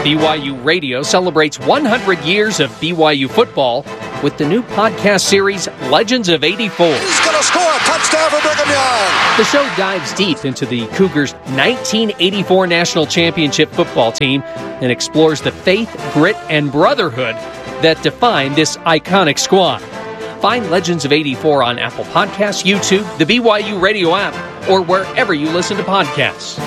BYU Radio celebrates 100 years of BYU football with the new podcast series, Legends of '84. He's going to score a touchdown for Brigham Young. The show dives deep into the Cougars' 1984 National Championship football team and explores the faith, grit, and brotherhood that define this iconic squad. Find Legends of '84 on Apple Podcasts, YouTube, the BYU Radio app, or wherever you listen to podcasts.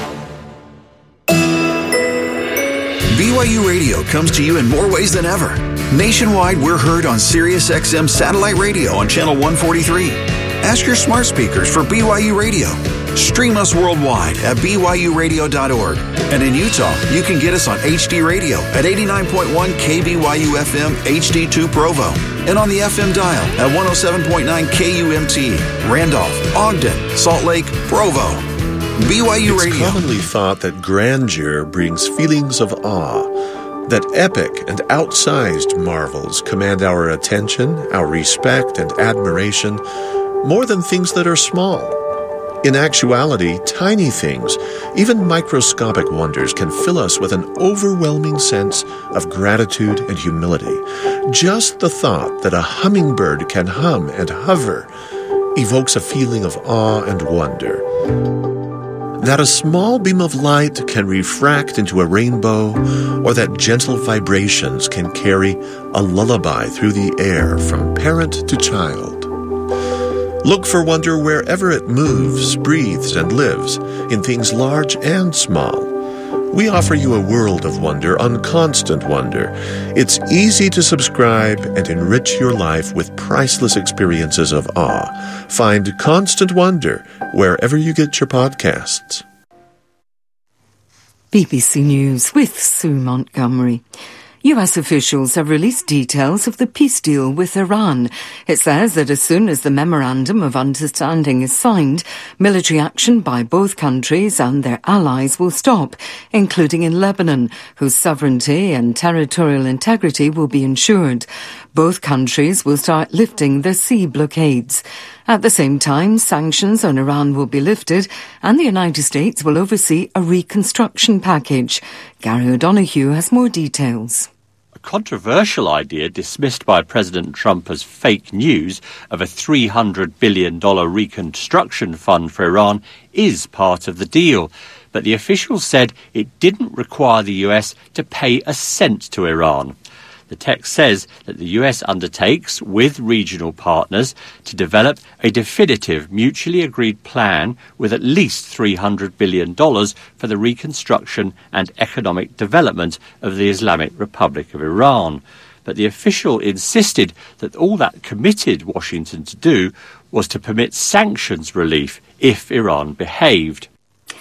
BYU Radio comes to you in more ways than ever. Nationwide, we're heard on SiriusXM satellite radio on channel 143. Ask your smart speakers for BYU Radio. Stream us worldwide at BYURadio.org. And in Utah, you can get us on HD Radio at 89.1 KBYU FM HD2 Provo. And on the FM dial at 107.9 KUMT, Randolph, Ogden, Salt Lake, Provo. BYU Radio. It's commonly thought that grandeur brings feelings of awe, that epic and outsized marvels command our attention, our respect, and admiration more than things that are small. In actuality, tiny things, even microscopic wonders, can fill us with an overwhelming sense of gratitude and humility. Just the thought that a hummingbird can hum and hover evokes a feeling of awe and wonder. That a small beam of light can refract into a rainbow, or that gentle vibrations can carry a lullaby through the air from parent to child. Look for wonder wherever it moves, breathes, and lives, in things large and small. We offer you a world of wonder on Constant Wonder. It's easy to subscribe and enrich your life with priceless experiences of awe. Find Constant Wonder wherever you get your podcasts. BBC News with Sue Montgomery. US officials have released details of the peace deal with Iran. It says that as soon as the Memorandum of Understanding is signed, military action by both countries and their allies will stop, including in Lebanon, whose sovereignty and territorial integrity will be ensured. Both countries will start lifting their sea blockades. At the same time, sanctions on Iran will be lifted and the United States will oversee a reconstruction package. Gary O'Donoghue has more details. A controversial idea dismissed by President Trump as fake news of a $300 billion reconstruction fund for Iran is part of the deal. But the officials said it didn't require the US to pay a cent to Iran. The text says that the US undertakes, with regional partners, to develop a definitive, mutually agreed plan with at least $300 billion for the reconstruction and economic development of the Islamic Republic of Iran. But the official insisted that all that committed Washington to do was to permit sanctions relief if Iran behaved.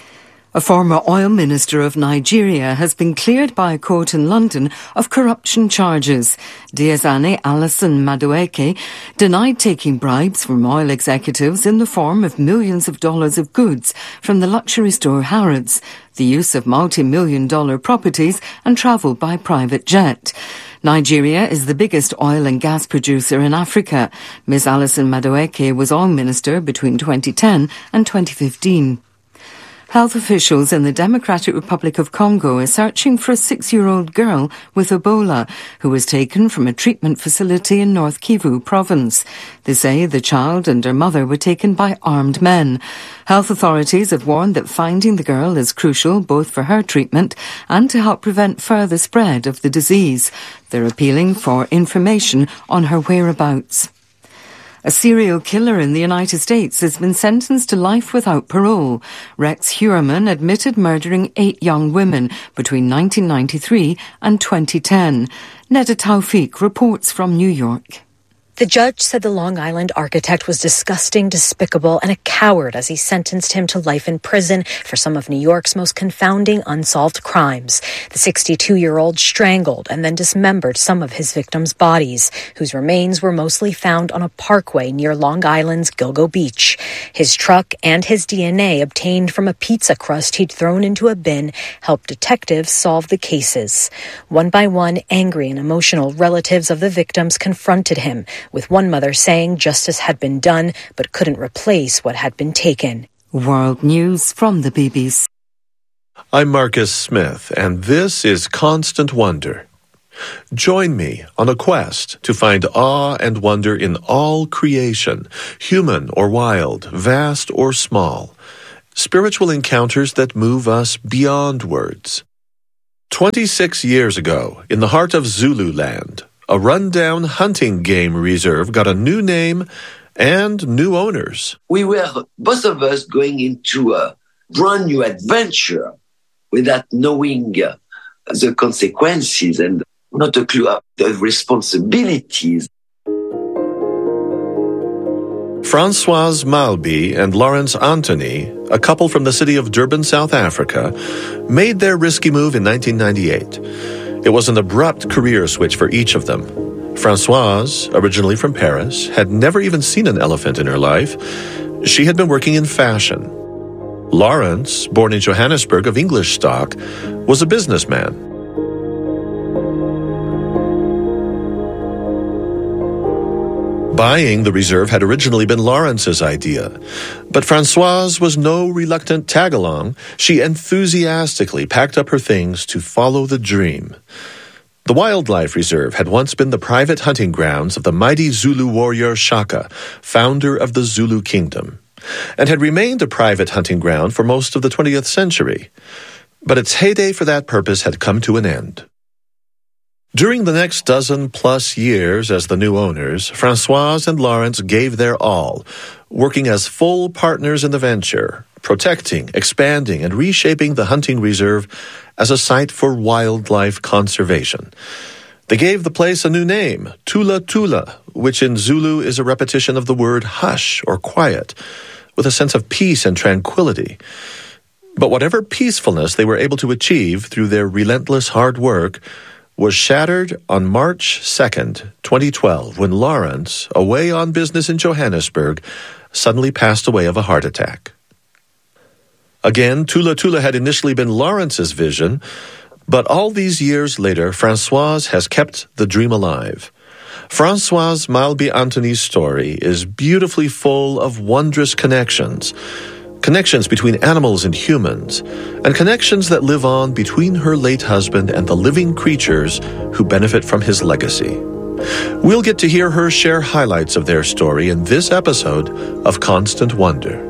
A former oil minister of Nigeria has been cleared by a court in London of corruption charges. Diezani Alison Madueke denied taking bribes from oil executives in the form of millions of dollars of goods from the luxury store Harrods, the use of multi-million-dollar properties and travel by private jet. Nigeria is the biggest oil and gas producer in Africa. Ms. Alison Madueke was oil minister between 2010 and 2015. Health officials in the Democratic Republic of Congo are searching for a 6-year-old girl with Ebola who was taken from a treatment facility in North Kivu province. They say the child and her mother were taken by armed men. Health authorities have warned that finding the girl is crucial both for her treatment and to help prevent further spread of the disease. They're appealing for information on her whereabouts. A serial killer in the United States has been sentenced to life without parole. Rex Heuermann admitted murdering 8 young women between 1993 and 2010. Neda Tawfiq reports from New York. The judge said the Long Island architect was disgusting, despicable, and a coward as he sentenced him to life in prison for some of New York's most confounding unsolved crimes. The 62-year-old strangled and then dismembered some of his victims' bodies, whose remains were mostly found on a parkway near Long Island's Gilgo Beach. His truck and his DNA obtained from a pizza crust he'd thrown into a bin helped detectives solve the cases. One by one, angry and emotional relatives of the victims confronted him, with one mother saying justice had been done but couldn't replace what had been taken. World News from the BBC. I'm Marcus Smith, and this is Constant Wonder. Join me on a quest to find awe and wonder in all creation, human or wild, vast or small. Spiritual encounters that move us beyond words. 26 years ago, in the heart of Zululand, a rundown hunting game reserve got a new name and new owners. We were, both of us, going into a brand new adventure without knowing the consequences and not a clue of the responsibilities. Françoise Malby and Lawrence Anthony, a couple from the city of Durban, South Africa, made their risky move in 1998. It was an abrupt career switch for each of them. Françoise, originally from Paris, had never even seen an elephant in her life. She had been working in fashion. Lawrence, born in Johannesburg of English stock, was a businessman. Buying the reserve had originally been Lawrence's idea, but Françoise was no reluctant tag-along. She enthusiastically packed up her things to follow the dream. The Wildlife Reserve had once been the private hunting grounds of the mighty Zulu warrior Shaka, founder of the Zulu kingdom, and had remained a private hunting ground for most of the 20th century. But its heyday for that purpose had come to an end. During the next dozen-plus years as the new owners, Françoise and Lawrence gave their all, working as full partners in the venture, protecting, expanding, and reshaping the hunting reserve as a site for wildlife conservation. They gave the place a new name, Tula Tula, which in Zulu is a repetition of the word hush or quiet, with a sense of peace and tranquility. But whatever peacefulness they were able to achieve through their relentless hard work was shattered on March 2nd, 2012, when Lawrence, away on business in Johannesburg, suddenly passed away of a heart attack. Again, Tula Tula had initially been Lawrence's vision, but all these years later, Françoise has kept the dream alive. Françoise Malby Anthony's story is beautifully full of wondrous connections between animals and humans, and connections that live on between her late husband and the living creatures who benefit from his legacy. We'll get to hear her share highlights of their story in this episode of Constant Wonder.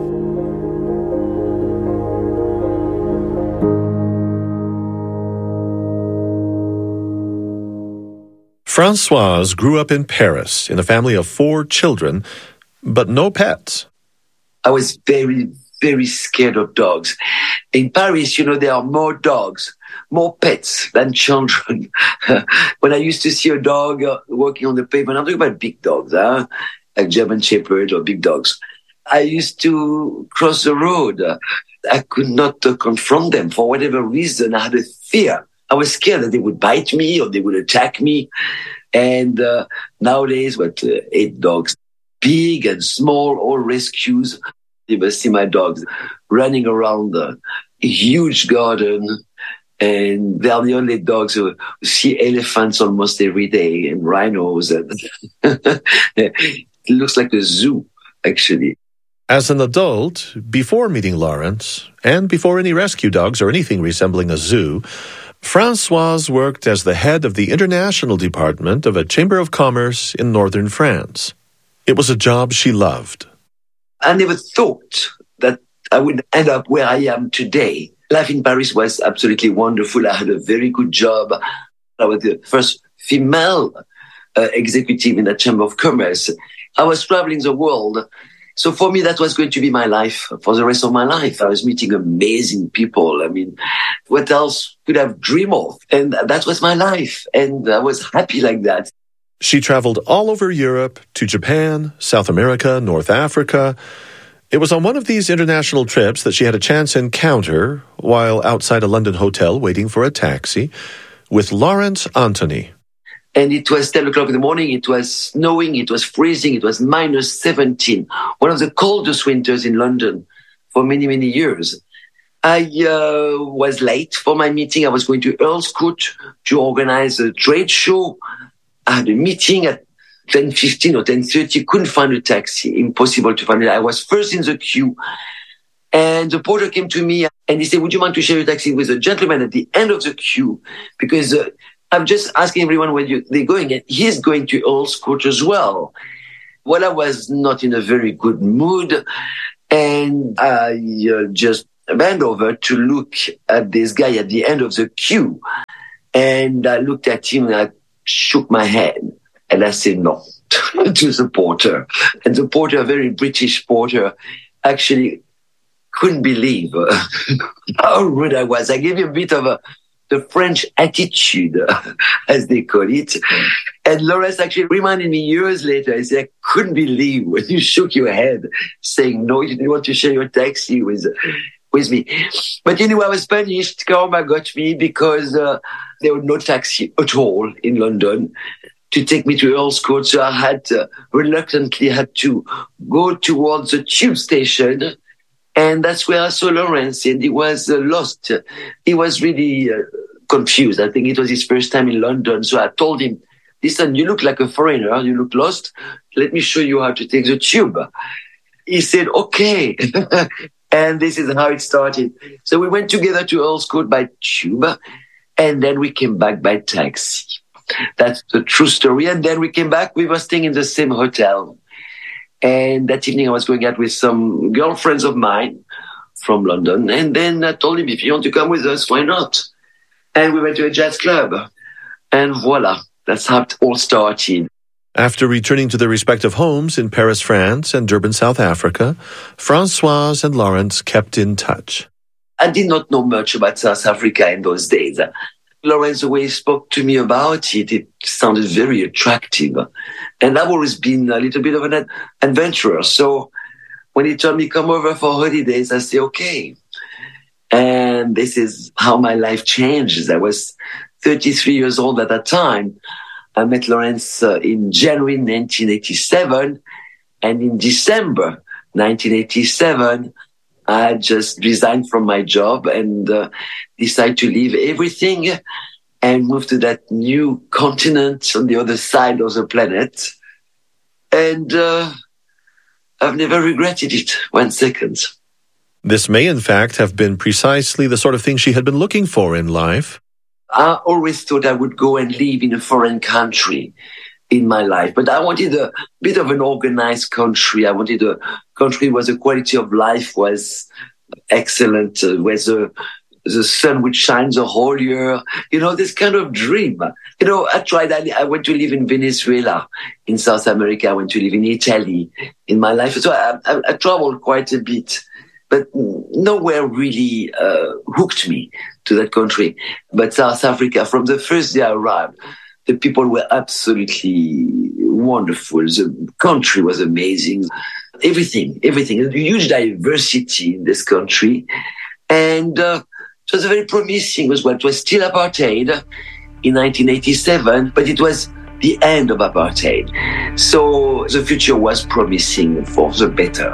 Françoise grew up in Paris in a family of 4 children, but no pets. I was very, very scared of dogs. In Paris, there are more dogs, more pets than children. When I used to see a dog walking on the pavement, I'm talking about big dogs, like German Shepherd or big dogs. I used to cross the road. I could not confront them for whatever reason. I had a fear. I was scared that they would bite me or they would attack me. And nowadays, 8 dogs. Big and small, all rescues. You must see my dogs running around a huge garden, and they are the only dogs who see elephants almost every day and rhinos. And it looks like a zoo, actually. As an adult, before meeting Lawrence, and before any rescue dogs or anything resembling a zoo, Françoise worked as the head of the international department of a chamber of commerce in northern France. It was a job she loved. I never thought that I would end up where I am today. Life in Paris was absolutely wonderful. I had a very good job. I was the first female executive in the Chamber of Commerce. I was traveling the world. So for me, that was going to be my life for the rest of my life. I was meeting amazing people. I mean, what else could I have dreamed of? And that was my life. And I was happy like that. She traveled all over Europe, to Japan, South America, North Africa. It was on one of these international trips that she had a chance encounter, while outside a London hotel waiting for a taxi, with Lawrence Anthony. And it was 10 o'clock in the morning. It was snowing. It was freezing. It was minus 17. One of the coldest winters in London for many, many years. I was late for my meeting. I was going to Earl's Court to organize a trade show. I had a meeting at 10:15 or 10:30. Couldn't find a taxi. Impossible to find it. I was first in the queue. And the porter came to me and he said, would you mind to share your taxi with a gentleman at the end of the queue? Because I'm just asking everyone where they're going, and he's going to Earl's Court as well. Well, I was not in a very good mood, and I just bent over to look at this guy at the end of the queue. And I looked at him and I shook my head and I said no to the porter. And the porter, a very British porter, actually couldn't believe how rude I was. I gave you a bit of the French attitude, as they call it. And Lawrence actually reminded me years later, I said, I couldn't believe when you shook your head saying no, you didn't want to share your taxi with me. But anyway, I was punished. Karma got me because there was no taxi at all in London to take me to Earl's Court. So I had reluctantly had to go towards the tube station. And that's where I saw Lawrence, and he was lost. He was really confused. I think it was his first time in London. So I told him, listen, you look like a foreigner. You look lost. Let me show you how to take the tube. He said, okay. And this is how it started. So we went together to Earl's Court by tube, and then we came back by taxi. That's the true story. And then we came back. We were staying in the same hotel. And that evening I was going out with some girlfriends of mine from London. And then I told him, if you want to come with us, why not? And we went to a jazz club. And voila, that's how it all started. After returning to their respective homes in Paris, France and Durban, South Africa, Françoise and Lawrence kept in touch. I did not know much about South Africa in those days. Lawrence, the way he spoke to me about it, it sounded very attractive. And I've always been a little bit of an adventurer. So when he told me come over for holidays, I said, okay. And this is how my life changed. I was 33 years old at that time. I met Lawrence in January 1987. And in December 1987, I just resigned from my job and decided to leave everything and move to that new continent on the other side of the planet. And I've never regretted it 1 second. This may, in fact, have been precisely the sort of thing she had been looking for in life. I always thought I would go and live in a foreign country in my life, but I wanted a bit of an organized country. I wanted a country where the quality of life was excellent, where the sun would shine the whole year. This kind of dream. I went to live in Venezuela, in South America. I went to live in Italy in my life. So I traveled quite a bit, but nowhere really hooked me to that country. But South Africa, from the first day I arrived, the people were absolutely wonderful. The country was amazing. Everything. A huge diversity in this country. And it was very promising as well. It was still apartheid in 1987, but it was the end of apartheid. So the future was promising for the better.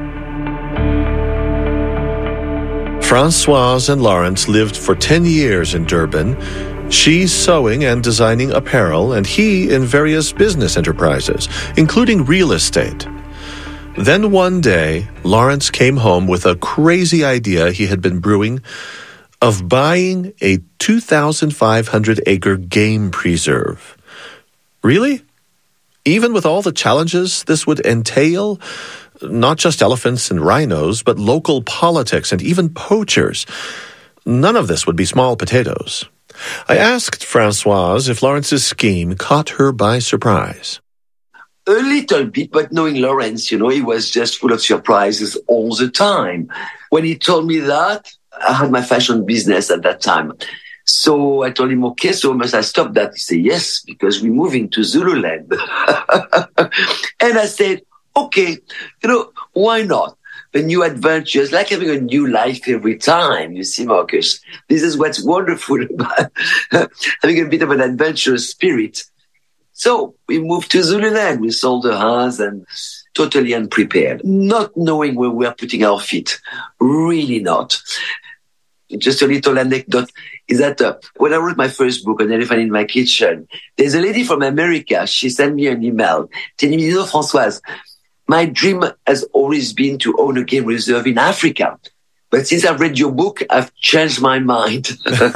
Françoise and Lawrence lived for 10 years in Durban. She sewing and designing apparel, and he in various business enterprises, including real estate. Then one day, Lawrence came home with a crazy idea he had been brewing of buying a 2,500-acre game preserve. Really? Even with all the challenges this would entail? Not just elephants and rhinos, but local politics and even poachers. None of this would be small potatoes. I asked Françoise if Lawrence's scheme caught her by surprise. A little bit, but knowing Lawrence, he was just full of surprises all the time. When he told me that, I had my fashion business at that time. So I told him, okay, so must I stop that? He said, yes, because we're moving to Zululand. And I said, okay, why not? A new adventure. It's like having a new life every time, you see, Marcus. This is what's wonderful about having a bit of an adventurous spirit. So we moved to Zululand. We sold the house and totally unprepared, not knowing where we are putting our feet. Really not. Just a little anecdote is that when I wrote my first book, An Elephant in My Kitchen, there's a lady from America. She sent me an email telling me, Françoise, my dream has always been to own a game reserve in Africa. But since I've read your book, I've changed my mind.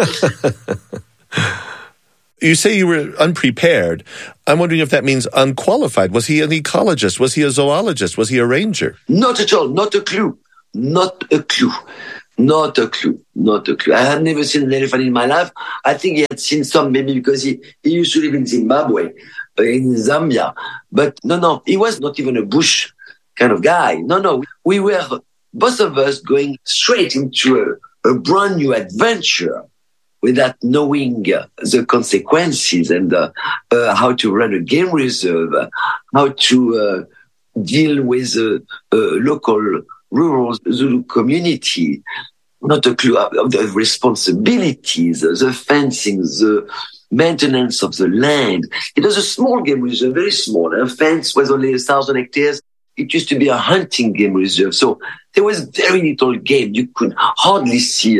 You say you were unprepared. I'm wondering if that means unqualified. Was he an ecologist? Was he a zoologist? Was he a ranger? Not at all. Not a clue. Not a clue. Not a clue. Not a clue. I have never seen an elephant in my life. I think he had seen some, maybe because he used to live in Zimbabwe, in Zambia. But no, he was not even a bush kind of guy. No. We were, both of us, going straight into a brand new adventure without knowing the consequences and how to run a game reserve, how to deal with local rural Zulu community, not a clue of the responsibilities, the fencing, the maintenance of the land. It was a small game reserve, very small. A fence was only 1,000 hectares. It used to be a hunting game reserve. So there was very little game. You could hardly see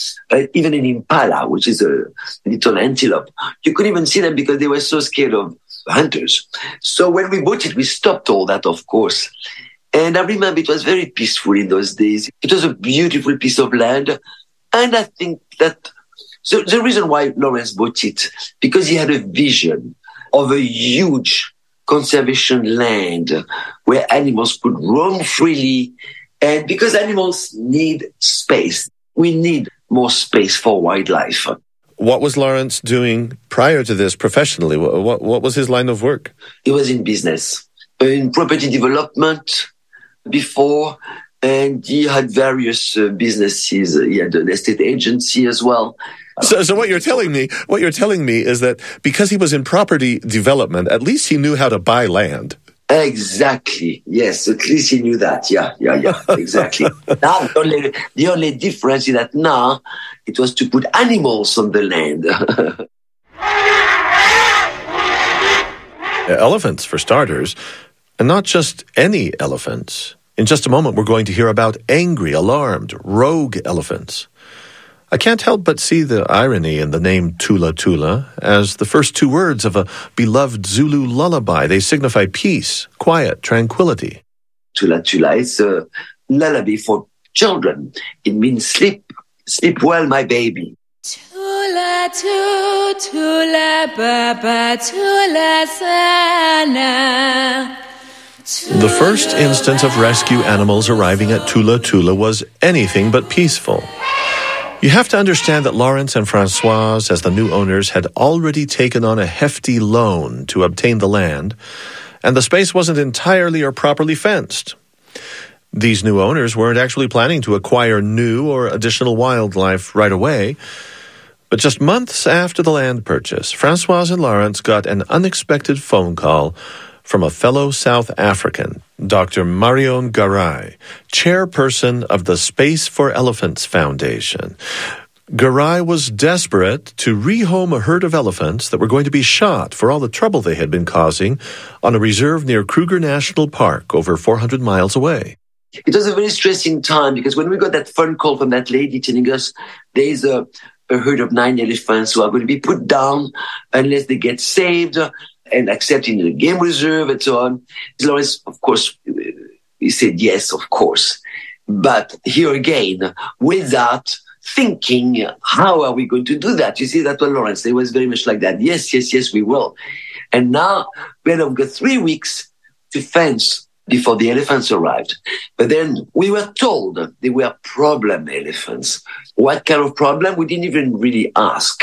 even an impala, which is a little antelope. You couldn't even see them because they were so scared of hunters. So when we bought it, we stopped all that, of course. And I remember it was very peaceful in those days. It was a beautiful piece of land. And I think that so the reason why Lawrence bought it, because he had a vision of a huge conservation land where animals could roam freely. And because animals need space, we need more space for wildlife. What was Lawrence doing prior to this professionally? What was his line of work? He was in business, in property development before, and he had various businesses. He had an estate agency as well. So what you're telling me is that because he was in property development, at least he knew how to buy land. Exactly. Yes, at least he knew that. Yeah, exactly. Now, the only difference is that now it was to put animals on the land. Elephants, for starters, and not just any elephants. In just a moment, we're going to hear about angry, alarmed, rogue elephants. I can't help but see the irony in the name Tula Tula as the first two words of a beloved Zulu lullaby. They signify peace, quiet, tranquility. Tula Tula is a lullaby for children. It means sleep well, my baby. Tula tu, tula baba, tula sana. The first instance of rescue animals arriving at Tula Tula was anything but peaceful. You have to understand that Lawrence and Françoise, as the new owners, had already taken on a hefty loan to obtain the land, and the space wasn't entirely or properly fenced. These new owners weren't actually planning to acquire new or additional wildlife right away, but just months after the land purchase, Françoise and Lawrence got an unexpected phone call from a fellow South African, Dr. Marion Garai, chairperson of the Space for Elephants Foundation. Garai was desperate to rehome a herd of elephants that were going to be shot for all the trouble they had been causing on a reserve near Kruger National Park, over 400 miles away. It was a very stressing time because when we got that phone call from that lady telling us there's a herd of 9 elephants who are going to be put down unless they get saved and accepted in the game reserve and so on. Lawrence, of course, he said yes, of course. But here again, without thinking, how are we going to do that? You see, that was Lawrence. They was very much like that. Yes, we will. And now we have got 3 weeks to fence before the elephants arrived. But then we were told they were problem elephants. What kind of problem? We didn't even really ask.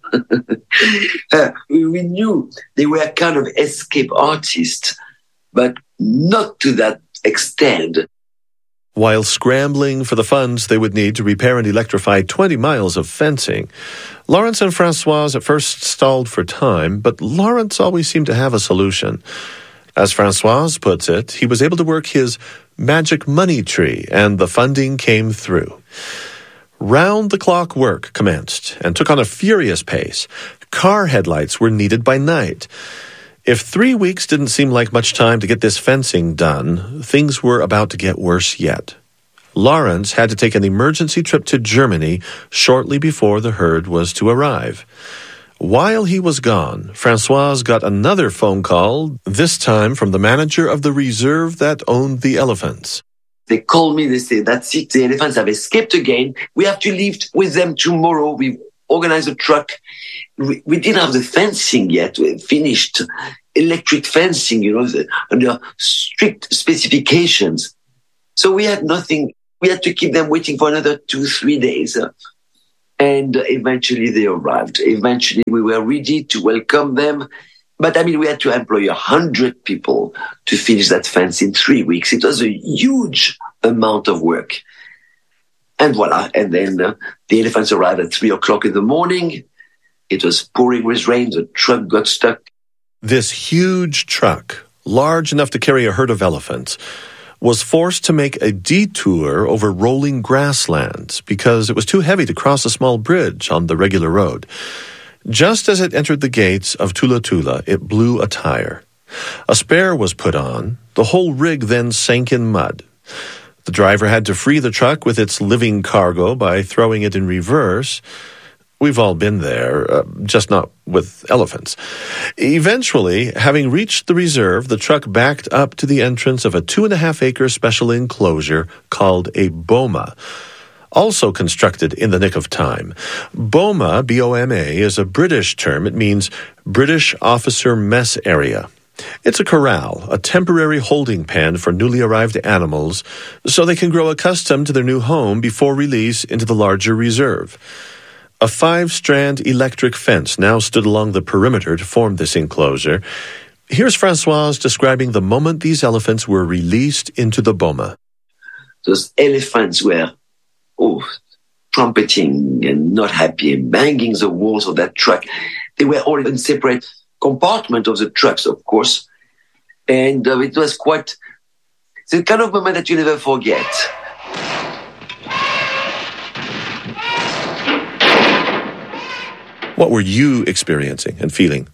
We knew they were kind of escape artists, but not to that extent. While scrambling for the funds they would need to repair and electrify 20 miles of fencing, Lawrence and Françoise at first stalled for time, but Lawrence always seemed to have a solution. As Françoise puts it, he was able to work his magic money tree, and the funding came through. Round-the-clock work commenced and took on a furious pace. Car headlights were needed by night. If 3 weeks didn't seem like much time to get this fencing done, things were about to get worse yet. Lawrence had to take an emergency trip to Germany shortly before the herd was to arrive. While he was gone, Françoise got another phone call, this time from the manager of the reserve that owned the elephants. They called me, they said, that's it, the elephants have escaped again. We have to leave with them tomorrow. We've organized a truck. We didn't have the fencing yet. We finished electric fencing, under strict specifications. So we had nothing. We had to keep them waiting for another 2-3 days. And eventually they arrived. Eventually we were ready to welcome them. But we had to employ 100 people to finish that fence in 3 weeks. It was a huge amount of work. And voila. And then the elephants arrived at 3:00 in the morning. It was pouring with rain. The truck got stuck. This huge truck, large enough to carry a herd of elephants, was forced to make a detour over rolling grasslands because it was too heavy to cross a small bridge on the regular road. Just as it entered the gates of Tula Tula, it blew a tire. A spare was put on. The whole rig then sank in mud. The driver had to free the truck with its living cargo by throwing it in reverse. We've all been there, just not with elephants. Eventually, having reached the reserve, the truck backed up to the entrance of a 2.5-acre special enclosure called a boma, also constructed in the nick of time. Boma, B-O-M-A, is a British term. It means British Officer Mess Area. It's a corral, a temporary holding pen for newly arrived animals, so they can grow accustomed to their new home before release into the larger reserve. A 5-strand electric fence now stood along the perimeter to form this enclosure. Here's Françoise describing the moment these elephants were released into the boma. Those elephants were trumpeting and not happy and banging the walls of that truck. They were all in separate compartments of the trucks, of course. And it was quite the kind of moment that you never forget. What were you experiencing and feeling?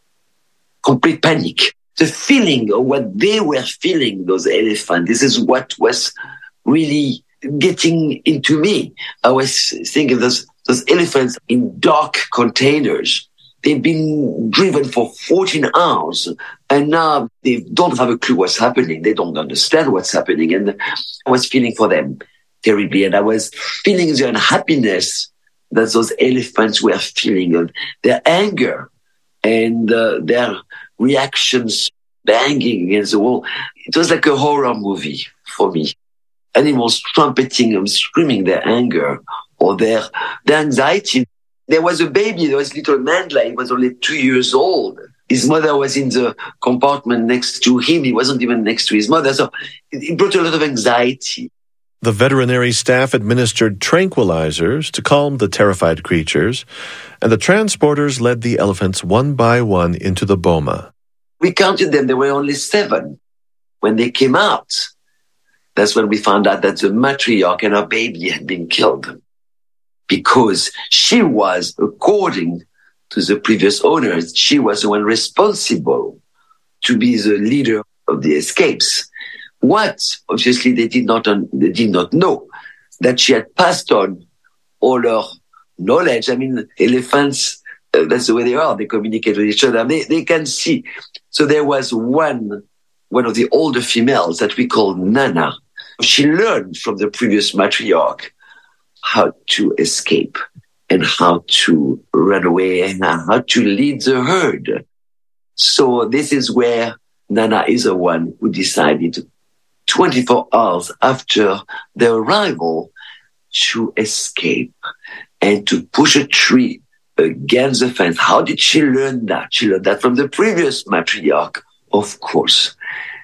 Complete panic. The feeling of what they were feeling, those elephants, this is what was really getting into me. I was thinking those elephants in dark containers. They've been driven for 14 hours and now they don't have a clue what's happening. They don't understand what's happening. And I was feeling for them terribly. And I was feeling the unhappiness that those elephants were feeling, of their anger and their reactions banging against the wall. It was like a horror movie for me. Animals trumpeting and screaming their anger or their anxiety. There was a baby, there was little Mandla, he was only 2 years old. His mother was in the compartment next to him. He wasn't even next to his mother. So it brought a lot of anxiety. The veterinary staff administered tranquilizers to calm the terrified creatures, and the transporters led the elephants one by one into the boma. We counted them. There were only 7. When they came out, that's when we found out that the matriarch and her baby had been killed because she was, according to the previous owners, she was the one responsible to be the leader of the escapes. What, obviously, they did not know that she had passed on all her knowledge. Elephants, that's the way they are. They communicate with each other. They can see. So there was one of the older females that we call Nana. She learned from the previous matriarch how to escape and how to run away and how to lead the herd. So this is where Nana is the one who decided 24 hours after their arrival to escape and to push a tree against the fence. How did she learn that? She learned that from the previous matriarch, of course.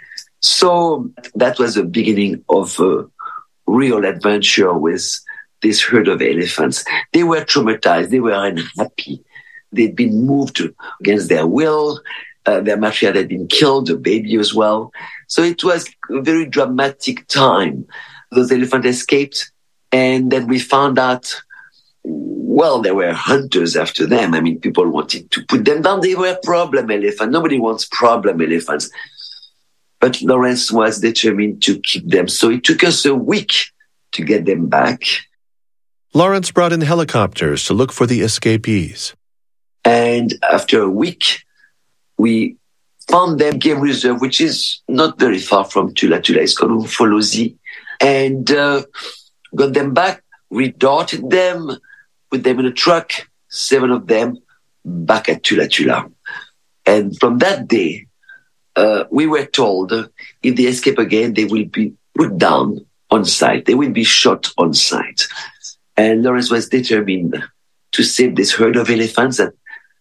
So that was the beginning of a real adventure with this herd of elephants. They were traumatized. They were unhappy. They'd been moved against their will. Their matriarch had been killed, the baby as well. So it was a very dramatic time. Those elephants escaped, and then we found out, there were hunters after them. People wanted to put them down. They were problem elephants. Nobody wants problem elephants. But Lawrence was determined to keep them. So it took us a week to get them back. Lawrence brought in helicopters to look for the escapees. And after a week, we found them game reserve, which is not very far from Tula Tula. It's called Ufolozi. And got them back, redarted them, put them in a truck, 7 of them, back at Tula Tula. And from that day, we were told if they escape again, they will be put down on site. They will be shot on site. And Lawrence was determined to save this herd of elephants that